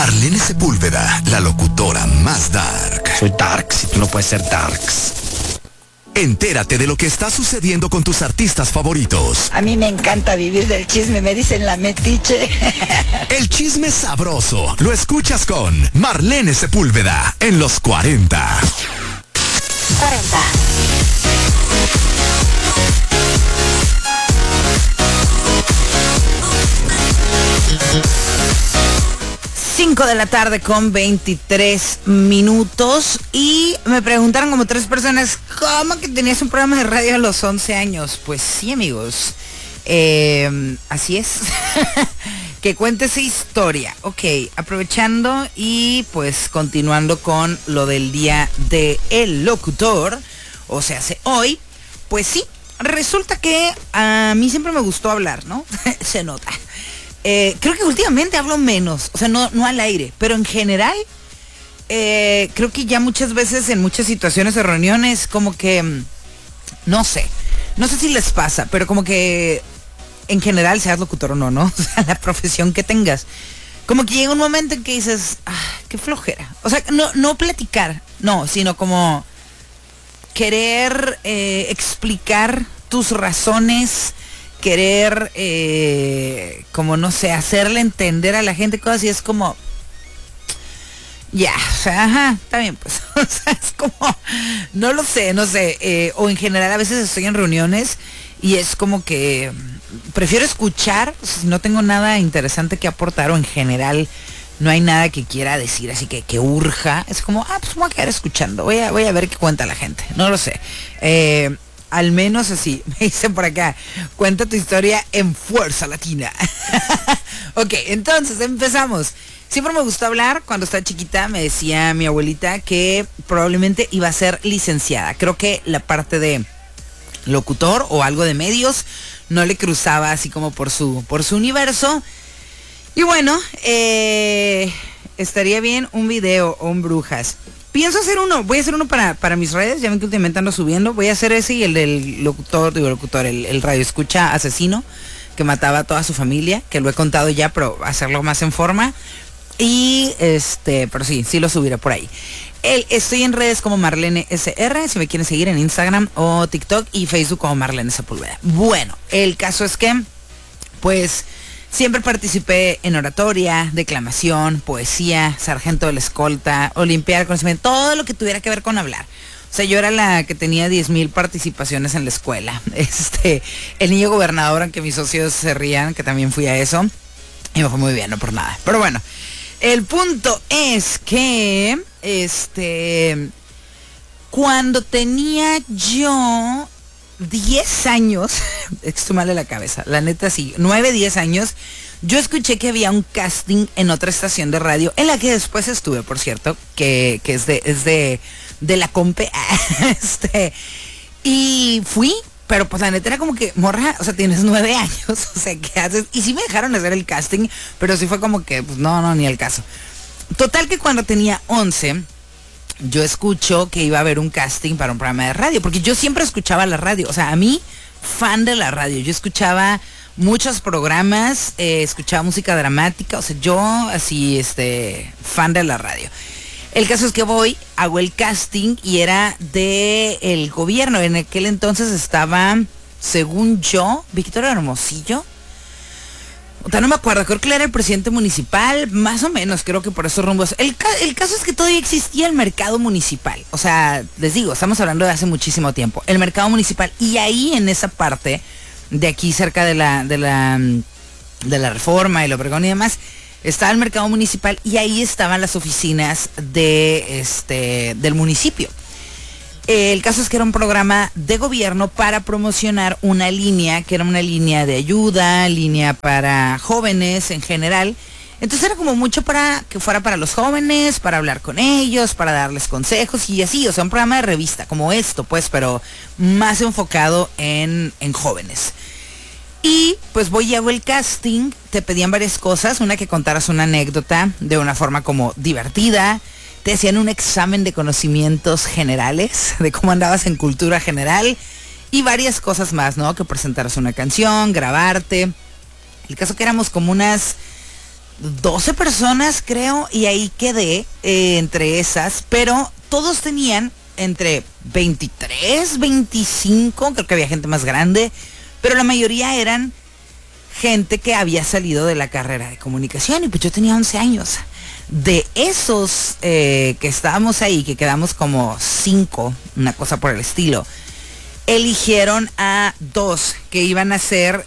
Marlene Sepúlveda, la locutora más dark. Soy darks y tú no puedes ser darks. Entérate de lo que está sucediendo con tus artistas favoritos. A mí me encanta vivir del chisme, me dicen la metiche. El chisme sabroso lo escuchas con Marlene Sepúlveda en los 40. 5 de la tarde con 23 minutos y me preguntaron como 3 personas, ¿cómo que tenías un programa de radio a los 11 años? Pues sí, amigos, así es. Que cuente esa historia. Ok, aprovechando y pues continuando con lo del día del locutor, o sea, hoy, pues sí, resulta que a mí siempre me gustó hablar, ¿no? Se nota. Creo que últimamente hablo menos, o sea, no al aire, pero en general, creo que ya muchas veces en muchas situaciones de reuniones, como que, no sé si les pasa, pero como que en general, seas locutor o no, ¿no? O sea, la profesión que tengas, como que llega un momento en que dices, qué flojera. O sea, no platicar, no, sino como querer explicar tus razones, querer, como no sé, hacerle entender a la gente cosas y es como, ya, o sea, ajá, está bien, pues, o sea, es como, no sé, o en general a veces estoy en reuniones y es como que prefiero escuchar, si no tengo nada interesante que aportar o en general no hay nada que quiera decir, así que urja, es como, pues me voy a quedar escuchando, voy a ver qué cuenta la gente, no lo sé, al menos así, me dicen por acá, cuenta tu historia en Fuerza Latina. Ok, entonces empezamos. Siempre me gustó hablar. Cuando estaba chiquita me decía mi abuelita que probablemente iba a ser licenciada. Creo que la parte de locutor o algo de medios no le cruzaba así como por su universo. Y bueno, estaría bien un video o un brujas. Pienso hacer uno, voy a hacer uno para mis redes, ya ven que últimamente ando subiendo, voy a hacer ese y el del locutor, el radio escucha asesino que mataba a toda su familia, que lo he contado ya, pero hacerlo más en forma. Y pero sí lo subiré por ahí. Estoy en redes como Marlene SR, si me quieren seguir en Instagram o TikTok, y Facebook como Marlene Sepúlveda. Bueno, el caso es que, pues, siempre participé en oratoria, declamación, poesía, sargento de la escolta, olimpiada de conocimiento, todo lo que tuviera que ver con hablar. O sea, yo era la que tenía 10,000 participaciones en la escuela. El niño gobernador, aunque mis socios se rían, que también fui a eso. Y me fue muy bien, no por nada. Pero bueno, el punto es que, cuando tenía yo 10 años, esto mal de la cabeza, la neta sí, 9, 10 años, yo escuché que había un casting en otra estación de radio, en la que después estuve, por cierto, que es de la Compe, y fui, pero pues la neta era como que, morra, o sea, tienes 9 años, o sea, ¿qué haces? Y sí me dejaron hacer el casting, pero sí fue como que, pues no, ni el caso. Total que cuando tenía 11, yo escucho que iba a haber un casting para un programa de radio, porque yo siempre escuchaba la radio, o sea, a mí, fan de la radio, yo escuchaba muchos programas, escuchaba música dramática, o sea, yo así, fan de la radio. El caso es que hago el casting y era del gobierno, en aquel entonces estaba, según yo, Víctor Hermosillo. O sea, no me acuerdo, creo que él era el presidente municipal, más o menos, creo que por esos rumbos. El caso es que todavía existía el mercado municipal. O sea, les digo, estamos hablando de hace muchísimo tiempo. El mercado municipal, y ahí en esa parte, de aquí cerca de la Reforma y el Obregón y demás, estaba el mercado municipal y ahí estaban las oficinas del municipio. El caso es que era un programa de gobierno para promocionar una línea, que era una línea de ayuda, línea para jóvenes en general. Entonces era como mucho para que fuera para los jóvenes, para hablar con ellos, para darles consejos y así, o sea, un programa de revista como esto, pues, pero más enfocado en jóvenes. Y pues voy y hago el casting, te pedían varias cosas, una que contaras una anécdota de una forma como divertida, te hacían un examen de conocimientos generales, de cómo andabas en cultura general y varias cosas más, ¿no? Que presentaras una canción, grabarte. El caso que éramos como unas 12 personas, creo, y ahí quedé entre esas, pero todos tenían entre 23, 25, creo que había gente más grande, pero la mayoría eran gente que había salido de la carrera de comunicación, y pues yo tenía 11 años. De esos que estábamos ahí, que quedamos como 5, una cosa por el estilo, eligieron a 2 que iban a ser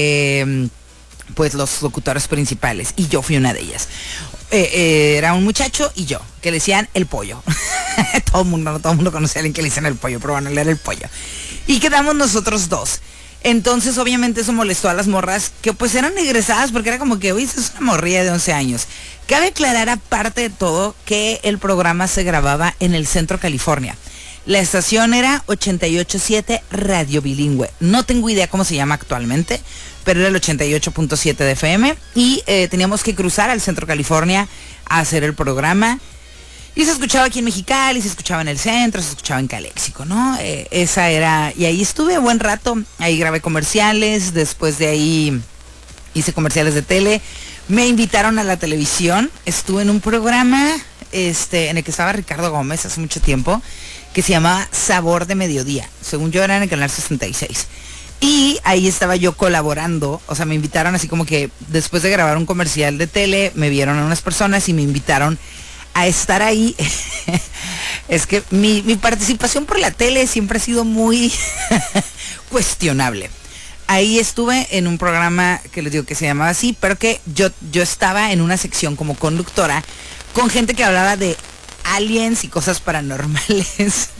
pues los locutores principales, y yo fui una de ellas. Era un muchacho y yo, que le decían el pollo. todo el mundo conocía a alguien que le decían el pollo, pero bueno, él era el pollo. Y quedamos nosotros 2. Entonces obviamente eso molestó a las morras, que pues eran egresadas, porque era como que, uy, es una morrilla de 11 años. Cabe aclarar, aparte de todo, que el programa se grababa en el Centro California. La estación era 88.7 Radio Bilingüe. No tengo idea cómo se llama actualmente, pero era el 88.7 de FM. Y teníamos que cruzar al Centro California a hacer el programa. Y se escuchaba aquí en Mexicali, se escuchaba en el centro, se escuchaba en Caléxico, ¿no? Esa era... Y ahí estuve buen rato. Ahí grabé comerciales. Después de ahí hice comerciales de tele. Me invitaron a la televisión. Estuve en un programa en el que estaba Ricardo Gómez hace mucho tiempo, que se llamaba Sabor de Mediodía. Según yo era en el canal 66. Y ahí estaba yo colaborando. O sea, me invitaron así como que después de grabar un comercial de tele, me vieron a unas personas y me invitaron a estar ahí. Es que mi participación por la tele siempre ha sido muy cuestionable. Ahí estuve en un programa que les digo que se llamaba así, pero que yo estaba en una sección como conductora con gente que hablaba de aliens y cosas paranormales.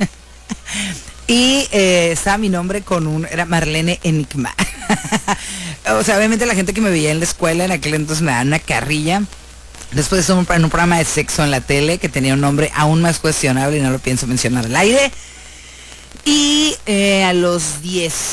Y estaba mi nombre era Marlene Enigma. O sea, obviamente la gente que me veía en la escuela en aquel entonces me daba una carrilla. Después estuve en un programa de sexo en la tele que tenía un nombre aún más cuestionable y no lo pienso mencionar al aire. Y a los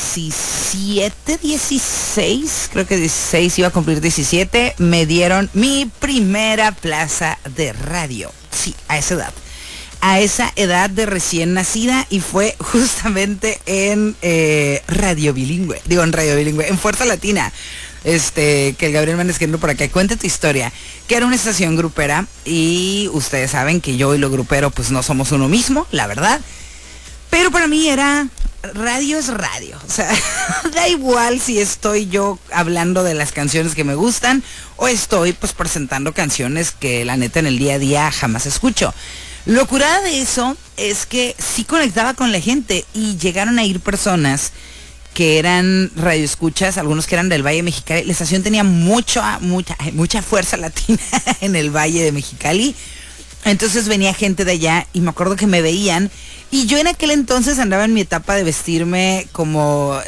17, 16, creo que 16, iba a cumplir 17, me dieron mi primera plaza de radio. Sí, a esa edad. A esa edad de recién nacida, y fue justamente en Radio Bilingüe. Digo, en Radio Bilingüe, en Fuerza Latina. Que el Gabriel Méndez, que ando por acá, cuente tu historia. Que era una estación grupera, y ustedes saben que yo y lo grupero pues no somos uno mismo, la verdad. Pero para mí radio es radio. O sea, da igual si estoy yo hablando de las canciones que me gustan o estoy pues presentando canciones que la neta en el día a día jamás escucho. Lo curada de eso es que sí conectaba con la gente, y llegaron a ir personas que eran radioescuchas, algunos que eran del Valle de Mexicali. La estación tenía mucha fuerza latina en el Valle de Mexicali. Entonces venía gente de allá y me acuerdo que me veían, y yo en aquel entonces andaba en mi etapa de vestirme como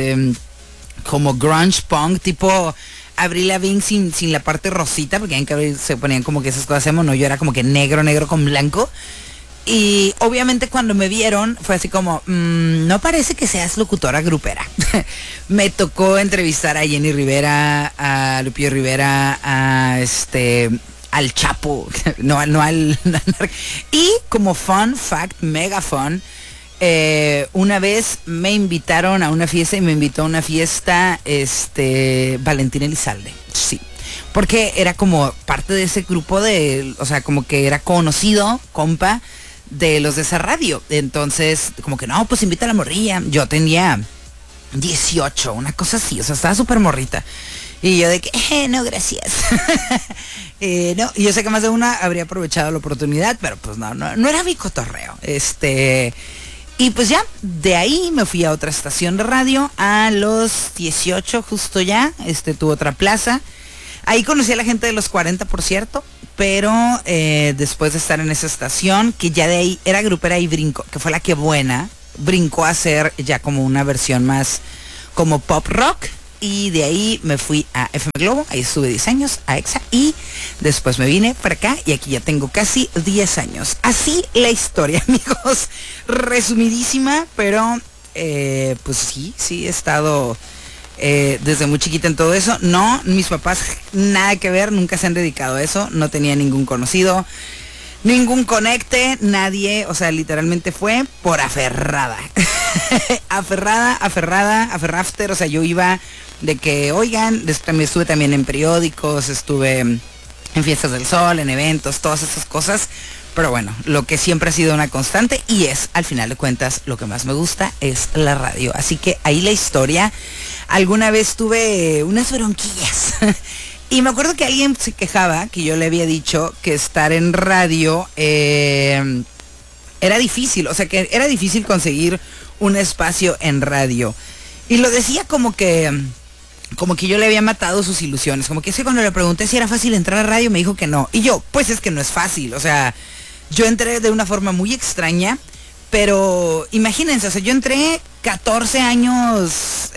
como grunge punk, tipo Avril Lavigne sin la parte rosita, porque en que se ponían como que esas cosas hacemos, no, yo era como que negro con blanco. Y obviamente cuando me vieron fue así como, no parece que seas locutora grupera. Me tocó entrevistar a Jenny Rivera, a Lupillo Rivera, al Chapo, no al... Y como fun fact, mega fun, una vez me invitaron a una fiesta, y me invitó a una fiesta Valentín Elizalde, sí, porque era como parte de ese grupo o sea, como que era conocido, compa, de los de esa radio. Entonces, como que no, pues invita a la morrilla. Yo tenía 18, una cosa así, o sea, estaba súper morrita. Y yo de que, no, gracias. No, y yo sé que más de una habría aprovechado la oportunidad, pero pues no era mi cotorreo. Y pues ya, de ahí me fui a otra estación de radio a los 18, justo ya, tuve otra plaza. Ahí conocí a la gente de los 40, por cierto, pero después de estar en esa estación, que ya de ahí era grupera y brinco, que fue la que brincó a hacer ya como una versión más como pop rock. Y de ahí me fui a FM Globo, ahí estuve 10 años, a EXA, y después me vine para acá, y aquí ya tengo casi 10 años. Así la historia, amigos, resumidísima, pero pues sí he estado desde muy chiquita en todo eso. No, mis papás nada que ver, nunca se han dedicado a eso, no tenía ningún conocido, ningún conecte, nadie, o sea, literalmente fue por aferrada. aferrafter, o sea, yo iba de que, oigan, estuve también en periódicos, estuve en Fiestas del Sol, en eventos, todas esas cosas. Pero bueno, lo que siempre ha sido una constante y es, al final de cuentas, lo que más me gusta es la radio. Así que ahí la historia. Alguna vez tuve unas bronquillas. Y me acuerdo que alguien se quejaba, que yo le había dicho que estar en radio era difícil. O sea, que era difícil conseguir un espacio en radio. Y lo decía como que yo le había matado sus ilusiones. Como que cuando le pregunté si era fácil entrar a radio, me dijo que no. Y yo, pues es que no es fácil. O sea, yo entré de una forma muy extraña, pero imagínense, o sea, yo entré 14 años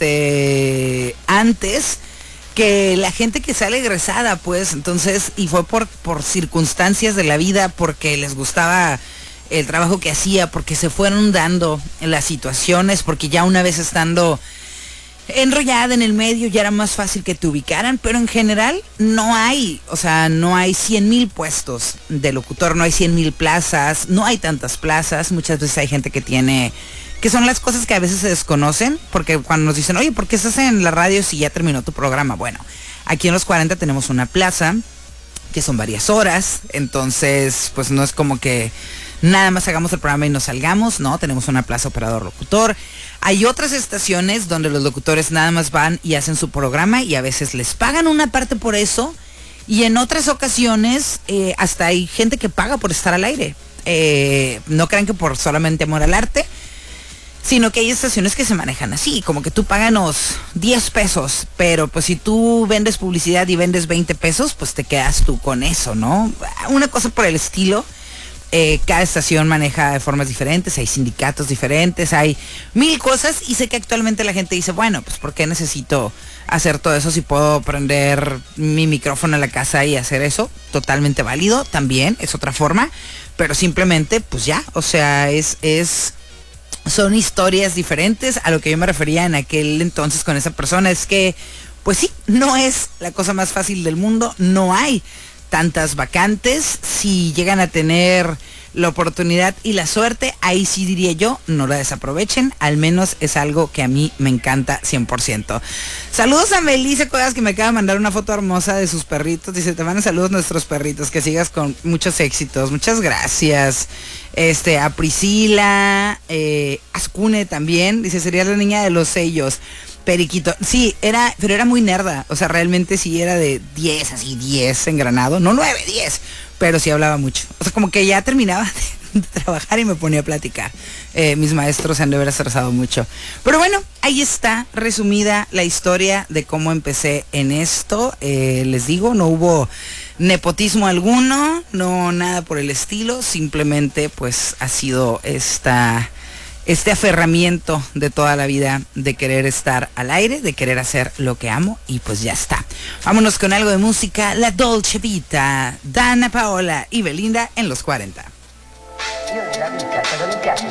antes que la gente que sale egresada, pues, entonces, y fue por circunstancias de la vida, porque les gustaba el trabajo que hacía, porque se fueron dando las situaciones, porque ya una vez estando enrollada en el medio ya era más fácil que te ubicaran, pero en general no hay 100,000 puestos de locutor, no hay 100,000 plazas, no hay tantas plazas. Muchas veces hay gente que son las cosas que a veces se desconocen, porque cuando nos dicen, oye, ¿por qué estás en la radio si ya terminó tu programa? Bueno, aquí en Los 40 tenemos una plaza, que son varias horas, entonces pues no es como que nada más hagamos el programa y nos salgamos, no, tenemos una plaza operador locutor. Hay otras estaciones donde los locutores nada más van y hacen su programa y a veces les pagan una parte por eso, y en otras ocasiones hasta hay gente que paga por estar al aire. No crean que por solamente amor al arte, sino que hay estaciones que se manejan así, como que tú páganos 10 pesos, pero pues si tú vendes publicidad y vendes 20 pesos, pues te quedas tú con eso, ¿no? Una cosa por el estilo. Cada estación maneja de formas diferentes, hay sindicatos diferentes, hay 1000 cosas, y sé que actualmente la gente dice, bueno, pues ¿por qué necesito hacer todo eso si puedo prender mi micrófono en la casa y hacer eso? Totalmente válido, también es otra forma, pero simplemente pues ya, o sea, son historias diferentes. A lo que yo me refería en aquel entonces con esa persona es que, pues sí, no es la cosa más fácil del mundo, no hay tantas vacantes. Si llegan a tener la oportunidad y la suerte, ahí sí diría yo, no la desaprovechen, al menos es algo que a mí me encanta 100%. Saludos a Melissa Cuevas, que me acaba de mandar una foto hermosa de sus perritos. Dice, te mandan saludos nuestros perritos, que sigas con muchos éxitos. Muchas gracias. A Priscila, Ascune también, dice, sería la niña de los sellos. Periquito, sí, pero era muy nerda, o sea, realmente sí era de 10, así 10 engranado, no 9, 10, pero sí hablaba mucho. O sea, como que ya terminaba de trabajar y me ponía a platicar. Mis maestros se han de haber estresado mucho. Pero bueno, ahí está resumida la historia de cómo empecé en esto. Les digo, no hubo nepotismo alguno, no nada por el estilo, simplemente pues ha sido este aferramiento de toda la vida de querer estar al aire, de querer hacer lo que amo, y pues ya está. Vámonos con algo de música, La Dolce Vita, Dana Paola y Belinda en Los 40. Io nella vita, cosa mi piace